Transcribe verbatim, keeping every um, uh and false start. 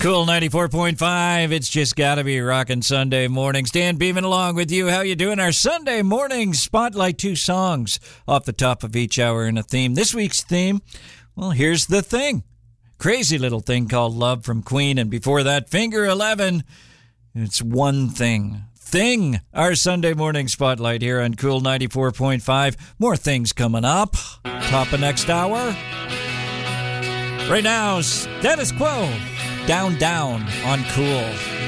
Cool ninety-four point five. It's just gotta be rockin' Sunday mornings. Dan Beeman along with you. How you doing? Our Sunday morning spotlight, two songs off the top of each hour in a theme. This week's theme, well, here's the thing. Crazy little thing called Love from Queen. And before that, Finger eleven. It's One Thing. Thing. Our Sunday morning spotlight here on Cool ninety-four point five. More things coming up. Top of next hour. Right now, status quo. Down, down on Cool.